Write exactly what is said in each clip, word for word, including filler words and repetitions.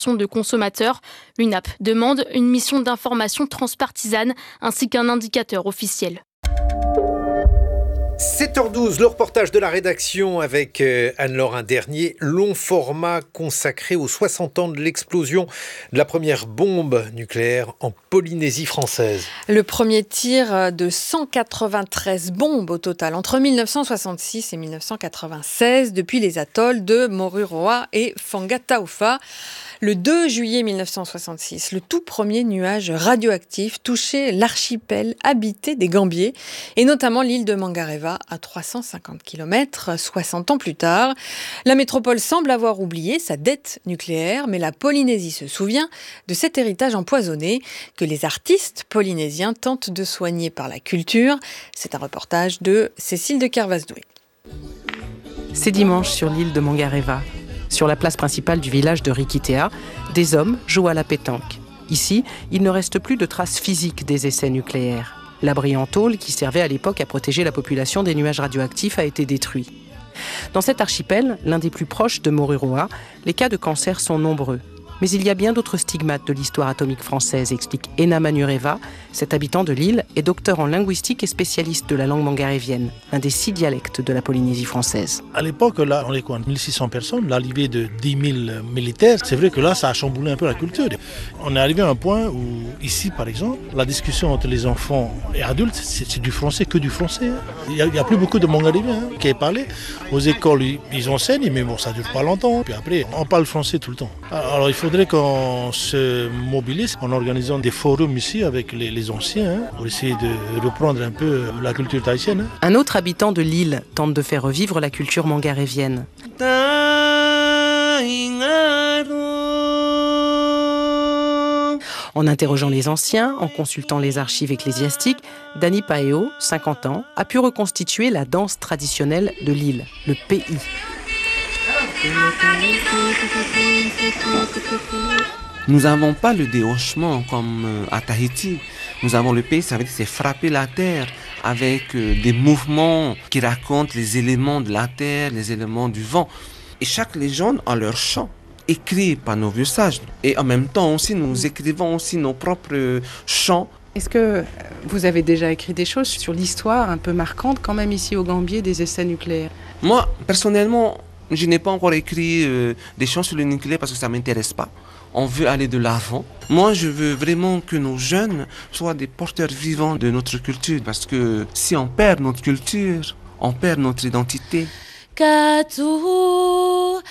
de consommateurs. L'U N A P demande une mission d'information transpartisane ainsi qu'un indicateur officiel. sept heures douze, le reportage de la rédaction avec Anne-Laure Dernier, long format consacré aux soixante ans de l'explosion de la première bombe nucléaire en Polynésie française. Le premier tir de cent quatre-vingt-treize bombes au total entre mille neuf cent soixante-six et mille neuf cent quatre-vingt-seize depuis les atolls de Moruroa et Fangataufa. Le deux juillet mille neuf cent soixante-six, le tout premier nuage radioactif touchait l'archipel habité des Gambiers et notamment l'île de Mangareva à trois cent cinquante kilomètres, soixante ans plus tard. La métropole semble avoir oublié sa dette nucléaire, mais la Polynésie se souvient de cet héritage empoisonné que les artistes polynésiens tentent de soigner par la culture. C'est un reportage de Cécile de Kervasdoué. C'est dimanche sur l'île de Mangareva. Sur la place principale du village de Rikitea, des hommes jouent à la pétanque. Ici, il ne reste plus de traces physiques des essais nucléaires. L'abri en tôle, qui servait à l'époque à protéger la population des nuages radioactifs, a été détruit. Dans cet archipel, l'un des plus proches de Moruroa, les cas de cancer sont nombreux. Mais il y a bien d'autres stigmates de l'histoire atomique française, explique Ena Manureva. Cet habitant de l'île est docteur en linguistique et spécialiste de la langue mangarévienne, un des six dialectes de la Polynésie française. À l'époque, là, on est quoi, mille six cents personnes, l'arrivée de dix mille militaires, c'est vrai que là, ça a chamboulé un peu la culture. On est arrivé à un point où, ici par exemple, la discussion entre les enfants et adultes, c'est, c'est du français, que du français. Il n'y a, a plus beaucoup de mangarévien hein, qui est parlé. Aux écoles, ils enseignent, mais bon, ça ne dure pas longtemps. Puis après, on parle français tout le temps. Alors, il faudrait qu'on se mobilise en organisant des forums ici avec les, les anciens hein, pour essayer de reprendre un peu la culture tahitienne. Hein. Un autre habitant de l'île tente de faire revivre la culture mangarévienne. En interrogeant les anciens, en consultant les archives ecclésiastiques, Dani Paeo, cinquante ans, a pu reconstituer la danse traditionnelle de l'île, le P I. Nous n'avons pas le déhanchement comme à Tahiti. Nous avons le pays, ça veut dire c'est frapper la terre avec des mouvements qui racontent les éléments de la terre, les éléments du vent. Et chaque légende a leur chant, écrit par nos vieux sages. Et en même temps aussi, nous écrivons aussi nos propres chants. Est-ce que vous avez déjà écrit des choses sur l'histoire un peu marquante quand même ici au Gambier des essais nucléaires ? Moi, personnellement, je n'ai pas encore écrit euh, des chants sur le nucléaire parce que ça ne m'intéresse pas. On veut aller de l'avant. Moi, je veux vraiment que nos jeunes soient des porteurs vivants de notre culture. Parce que si on perd notre culture, on perd notre identité. Dans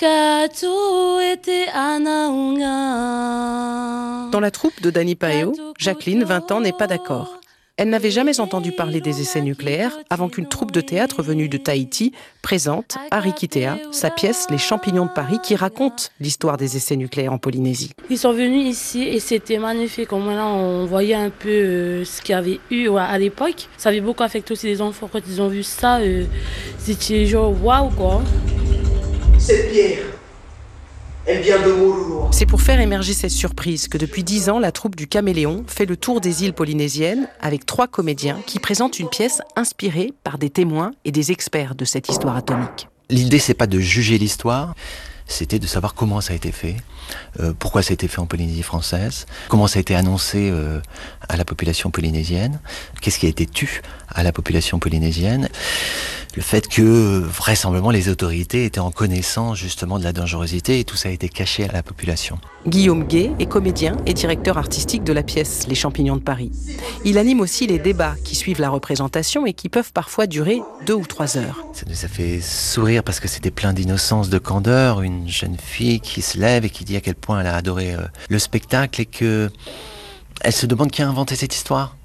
la troupe de Dani Paeo, Jacqueline, vingt ans, n'est pas d'accord. Elle n'avait jamais entendu parler des essais nucléaires avant qu'une troupe de théâtre venue de Tahiti présente à Rikitea sa pièce Les Champignons de Paris qui raconte l'histoire des essais nucléaires en Polynésie. Ils sont venus ici et c'était magnifique. Au moins là, on voyait un peu euh, ce qu'il y avait eu ouais, à l'époque. Ça avait beaucoup affecté aussi les enfants quand ils ont vu ça. Euh, c'était genre waouh quoi. Cette pierre, elle vient de Moruroa. C'est pour faire émerger cette surprise que depuis dix ans, la troupe du Caméléon fait le tour des îles polynésiennes avec trois comédiens qui présentent une pièce inspirée par des témoins et des experts de cette histoire atomique. L'idée, c'est pas de juger l'histoire, c'était de savoir comment ça a été fait, euh, pourquoi ça a été fait en Polynésie française, comment ça a été annoncé euh, à la population polynésienne, qu'est-ce qui a été tu à la population polynésienne. Le fait que, vraisemblablement, les autorités étaient en connaissance justement de la dangerosité et tout ça a été caché à la population. Guillaume Gay est comédien et directeur artistique de la pièce Les Champignons de Paris. Il anime aussi les débats qui suivent la représentation et qui peuvent parfois durer deux ou trois heures. Ça nous a fait sourire parce que c'était plein d'innocence, de candeur. Une jeune fille qui se lève et qui dit à quel point elle a adoré euh, le spectacle et que elle se demande qui a inventé cette histoire.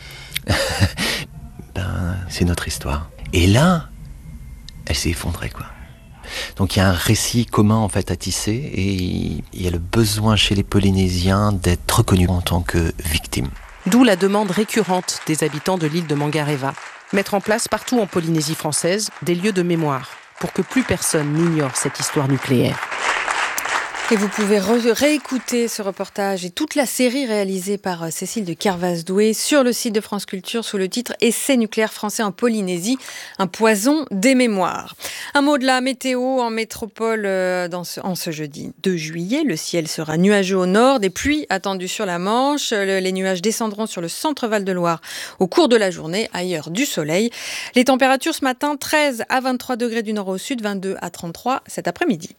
Ben, c'est notre histoire. Et là, elle s'est effondrée, quoi. Donc il y a un récit commun en fait à tisser et il y a le besoin chez les Polynésiens d'être reconnus en tant que victimes. D'où la demande récurrente des habitants de l'île de Mangareva. Mettre en place partout en Polynésie française des lieux de mémoire pour que plus personne n'ignore cette histoire nucléaire. Et vous pouvez re- réécouter ce reportage et toute la série réalisée par euh, Cécile de Kervas-Doué sur le site de France Culture sous le titre « Essai nucléaire français en Polynésie, un poison des mémoires ». Un mot de la météo en métropole euh, dans ce, en ce jeudi deux juillet. Le ciel sera nuageux au nord, des pluies attendues sur la Manche. Le, les nuages descendront sur le centre Val-de-Loire au cours de la journée. Ailleurs, du soleil. Les températures ce matin, treize à vingt-trois degrés du nord au sud, vingt-deux à trente-trois cet après-midi.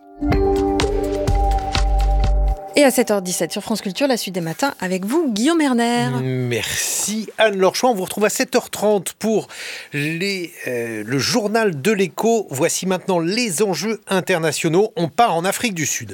Et à sept heures dix-sept sur France Culture, la suite des matins avec vous, Guillaume Erner. Merci Anne-Laure Chouan. On vous retrouve à sept heures trente pour les, euh, le journal de l'écho. Voici maintenant les enjeux internationaux. On part en Afrique du Sud.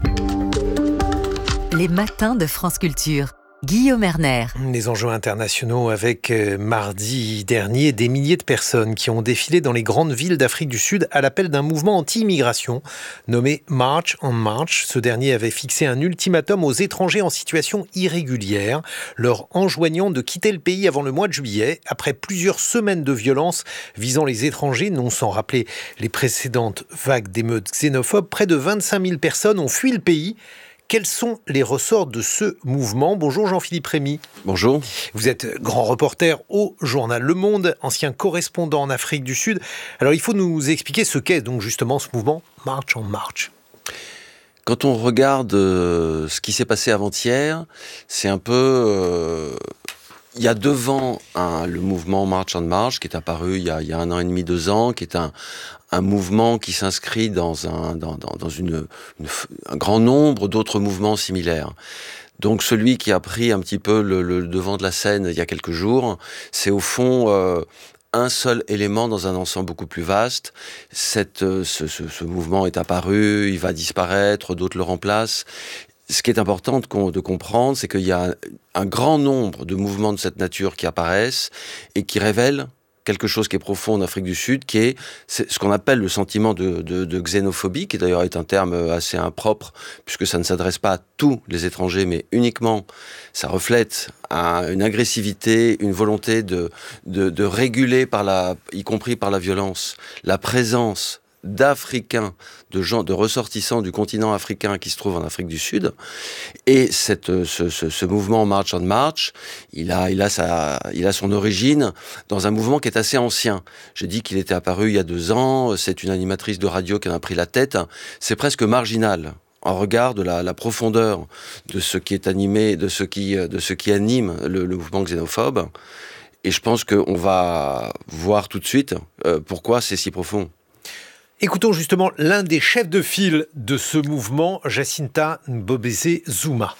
Les matins de France Culture. Guillaume Erner. Les enjeux internationaux avec euh, mardi dernier des milliers de personnes qui ont défilé dans les grandes villes d'Afrique du Sud à l'appel d'un mouvement anti-immigration nommé March on March. Ce dernier avait fixé un ultimatum aux étrangers en situation irrégulière, leur enjoignant de quitter le pays avant le mois de juillet. Après plusieurs semaines de violence visant les étrangers, non sans rappeler les précédentes vagues d'émeutes xénophobes, près de vingt-cinq mille personnes ont fui le pays. Quels sont les ressorts de ce mouvement ? Bonjour Jean-Philippe Rémy. Bonjour. Vous êtes grand reporter au journal Le Monde, ancien correspondant en Afrique du Sud. Alors il faut nous expliquer ce qu'est donc justement ce mouvement March on March. Quand on regarde euh, ce qui s'est passé avant-hier, c'est un peu... Euh, il y a devant un, le mouvement March on March qui est apparu il y a, il y a un an et demi, deux ans, qui est un, un mouvement qui s'inscrit dans, un, dans, dans, dans une, une, un grand nombre d'autres mouvements similaires. Donc celui qui a pris un petit peu le, le devant de la scène il y a quelques jours, c'est au fond euh, un seul élément dans un ensemble beaucoup plus vaste. Cette, ce, ce, ce mouvement est apparu, il va disparaître, d'autres le remplacent. Ce qui est important de, de comprendre, c'est qu'il y a un grand nombre de mouvements de cette nature qui apparaissent et qui révèlent quelque chose qui est profond en Afrique du Sud, qui est, c'est ce qu'on appelle le sentiment de, de, de xénophobie, qui d'ailleurs est un terme assez impropre, puisque ça ne s'adresse pas à tous les étrangers, mais uniquement, ça reflète à une agressivité, une volonté de, de, de réguler, par la, y compris par la violence, la présence d'Africains, de gens, de ressortissants du continent africain qui se trouvent en Afrique du Sud. Et cette, ce, ce, ce mouvement March on March, il a, il a sa, il a son origine dans un mouvement qui est assez ancien. J'ai dit qu'il était apparu il y a deux ans. C'est une animatrice de radio qui en a pris la tête. C'est presque marginal en regard de la, la profondeur de ce qui est animé, de ce qui, de ce qui anime le, le mouvement xénophobe. Et je pense qu'on va voir tout de suite euh, pourquoi c'est si profond. Écoutons justement l'un des chefs de file de ce mouvement, Jacinta Mbobese Zuma.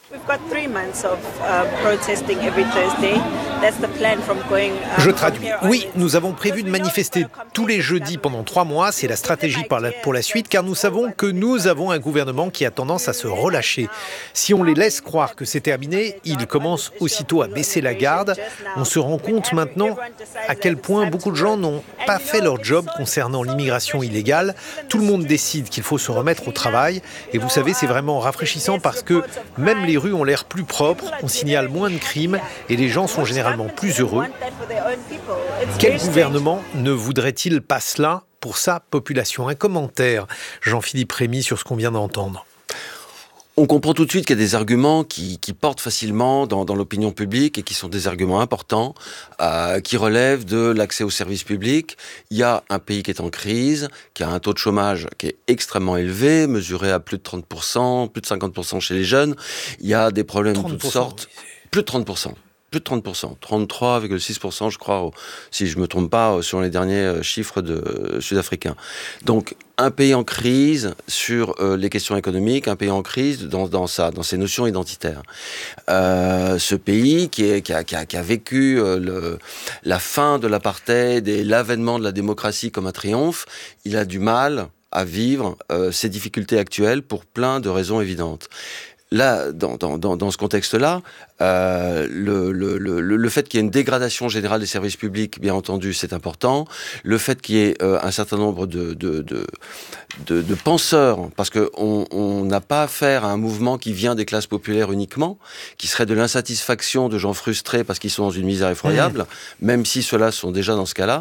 Je traduis. Oui, nous avons prévu de manifester tous les jeudis pendant trois mois. C'est la stratégie pour la suite, car nous savons que nous avons un gouvernement qui a tendance à se relâcher. Si on les laisse croire que c'est terminé, ils commencent aussitôt à baisser la garde. On se rend compte maintenant à quel point beaucoup de gens n'ont pas fait leur job concernant l'immigration illégale. Tout le monde décide qu'il faut se remettre au travail. Et vous savez, c'est vraiment rafraîchissant parce que même les rues ont l'air plus propres, on signale moins de crimes et les gens sont généralement plus heureux. Quel gouvernement ne voudrait-il pas cela pour sa population ? Un commentaire, Jean-Philippe Rémy, sur ce qu'on vient d'entendre. On comprend tout de suite qu'il y a des arguments qui, qui portent facilement dans, dans l'opinion publique et qui sont des arguments importants, euh, qui relèvent de l'accès aux services publics. Il y a un pays qui est en crise, qui a un taux de chômage qui est extrêmement élevé, mesuré à plus de trente pour cent, plus de cinquante pour cent chez les jeunes. Il y a des problèmes de toutes sortes. Oui. Plus de trente pour cent. Plus de trente pour cent, trente-trois virgule six pour cent je crois, si je ne me trompe pas, sur les derniers chiffres de, sud-africains. Donc, un pays en crise sur euh, les questions économiques, un pays en crise dans, dans, sa, dans ses notions identitaires. Euh, ce pays qui, est, qui, a, qui, a, qui a vécu euh, le, la fin de l'apartheid et l'avènement de la démocratie comme un triomphe, il a du mal à vivre euh, ces difficultés actuelles pour plein de raisons évidentes. Là, dans, dans, dans ce contexte-là, euh, le, le, le, le fait qu'il y ait une dégradation générale des services publics, bien entendu, c'est important. Le fait qu'il y ait euh, un certain nombre de, de, de, de, de penseurs, parce qu'on on n'a pas affaire à un mouvement qui vient des classes populaires uniquement, qui serait de l'insatisfaction de gens frustrés parce qu'ils sont dans une misère effroyable, mmh. même si ceux-là sont déjà dans ce cas-là.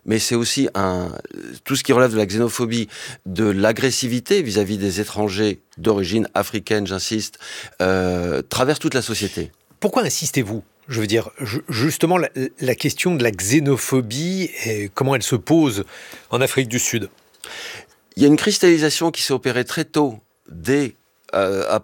mais c'est aussi un, tout ce qui relève de la xénophobie, de l'agressivité vis-à-vis des étrangers d'origine africaine, j'insiste, euh, traverse toute la société. Pourquoi insistez-vous ? Je veux dire, justement, la, la question de la xénophobie, et comment elle se pose en Afrique du Sud ? Il y a une cristallisation qui s'est opérée très tôt, dès, euh, à,